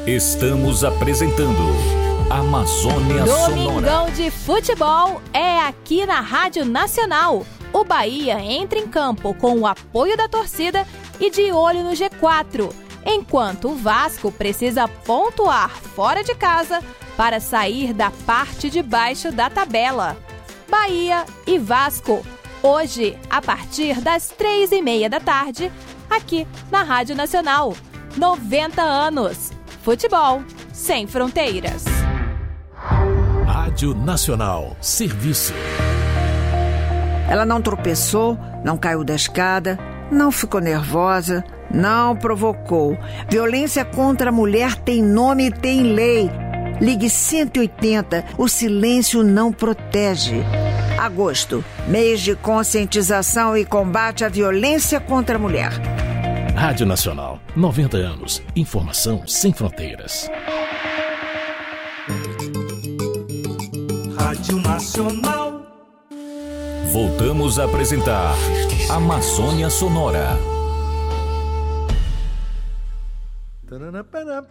Estamos apresentando Amazônia Sonora. Domingão de futebol é aqui na Rádio Nacional. O Bahia entra em campo com o apoio da torcida e de olho no G4, enquanto o Vasco precisa pontuar fora de casa para sair da parte de baixo da tabela. Bahia e Vasco, hoje a partir das 3h30 da tarde, aqui na Rádio Nacional. 90 anos. Futebol sem fronteiras. Rádio Nacional. Serviço. Ela não tropeçou, não caiu da escada, não ficou nervosa, não provocou. Violência contra a mulher tem nome e tem lei. Ligue 180, o silêncio não protege. Agosto, mês de conscientização e combate à violência contra a mulher. Rádio Nacional, 90 anos. Informação sem fronteiras. Rádio Nacional. Voltamos a apresentar Amazônia Sonora.